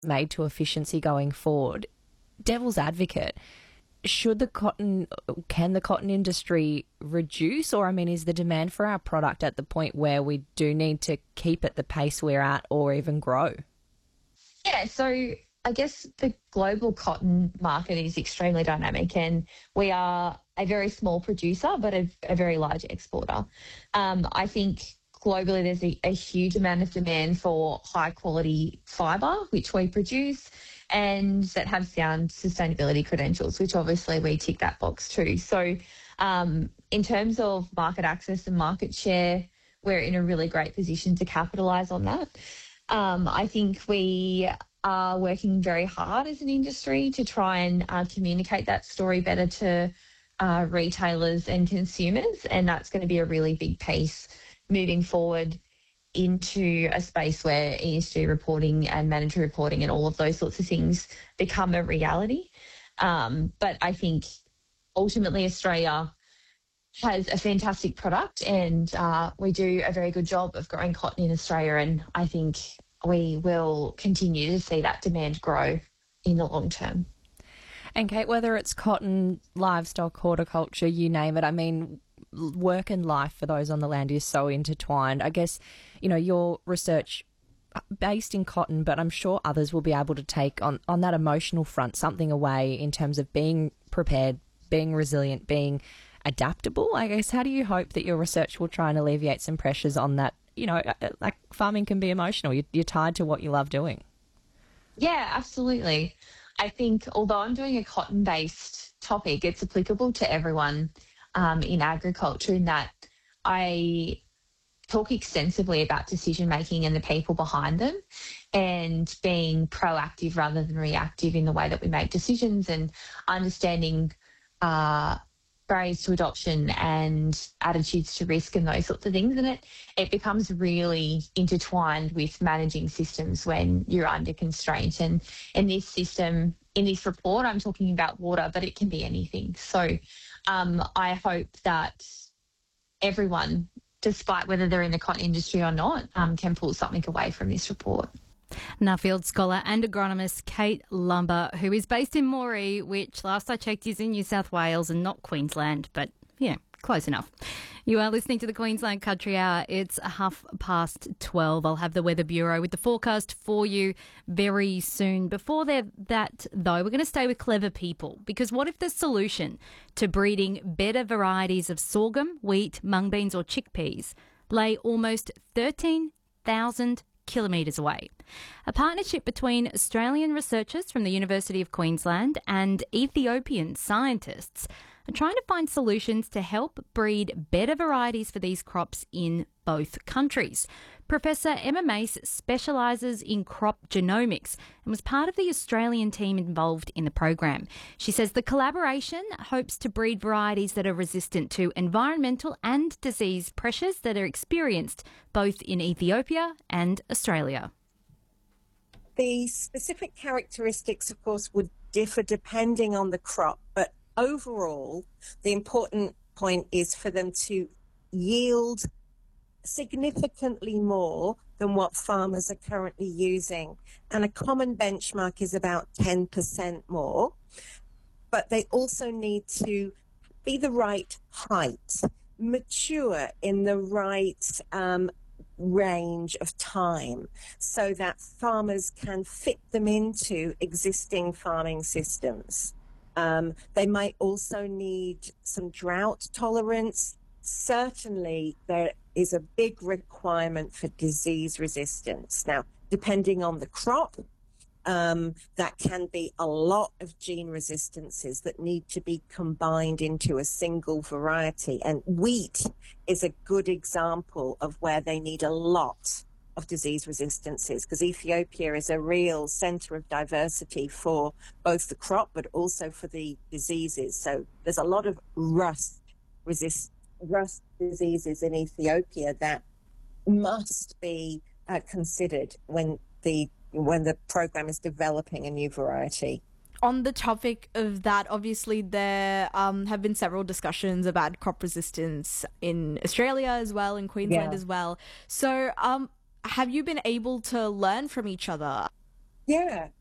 made to efficiency going forward. Devil's advocate, can the cotton industry reduce, or is the demand for our product at the point where we do need to keep at the pace we're at or even grow? Yeah, so I guess the global cotton market is extremely dynamic, and we are a very small producer but a very large exporter. I think globally there's a huge amount of demand for high quality fibre, which we produce, and that have sound sustainability credentials, which obviously we tick that box too. So in terms of market access and market share, we're in a really great position to capitalise on that. I think we are working very hard as an industry to try and communicate that story better to retailers and consumers, and that's going to be a really big piece moving forward into a space where ESG reporting and mandatory reporting and all of those sorts of things become a reality. But I think ultimately Australia has a fantastic product, and we do a very good job of growing cotton in Australia, and I think we will continue to see that demand grow in the long term. And Kate, whether it's cotton, livestock, horticulture, you name it, work and life for those on the land is so intertwined. I guess, your research based in cotton, but I'm sure others will be able to take on that emotional front something away in terms of being prepared, being resilient, being adaptable. I guess, how do you hope that your research will try and alleviate some pressures on that? Like farming can be emotional. You're tied to what you love doing. Yeah, absolutely. I think although I'm doing a cotton-based topic, it's applicable to everyone in agriculture, in that I talk extensively about decision-making and the people behind them, and being proactive rather than reactive in the way that we make decisions, and understanding barriers to adoption and attitudes to risk and those sorts of things. And it becomes really intertwined with managing systems when you're under constraint. And in this system, in this report, I'm talking about water, but it can be anything. So I hope that everyone, despite whether they're in the cotton industry or not, can pull something away from this report. Nuffield scholar and agronomist Kate Lumber, who is based in Moree, which last I checked is in New South Wales and not Queensland, but yeah, close enough. You are listening to the Queensland Country Hour. It's 12:30. I'll have the Weather Bureau with the forecast for you very soon. Before that, though, we're going to stay with clever people, because what if the solution to breeding better varieties of sorghum, wheat, mung beans or chickpeas lay almost 13,000 kilometres away? A partnership between Australian researchers from the University of Queensland and Ethiopian scientists are trying to find solutions to help breed better varieties for these crops in both countries. Professor Emma Mace specialises in crop genomics and was part of the Australian team involved in the program. She says the collaboration hopes to breed varieties that are resistant to environmental and disease pressures that are experienced both in Ethiopia and Australia. The specific characteristics, of course, would differ depending on the crop, but overall, the important point is for them to yield significantly more than what farmers are currently using. And a common benchmark is about 10% more. But they also need to be the right height, mature in the right range of time, so that farmers can fit them into existing farming systems. They might also need some drought tolerance. Certainly, there is a big requirement for disease resistance. Now, depending on the crop, that can be a lot of gene resistances that need to be combined into a single variety. And wheat is a good example of where they need a lot of disease resistances, because Ethiopia is a real centre of diversity for both the crop but also for the diseases. So there's a lot of rust diseases in Ethiopia that must be considered when the program is developing a new variety. On the topic of that, obviously there have been several discussions about crop resistance in Australia as well, in Queensland as well. So have you been able to learn from each other? Yeah.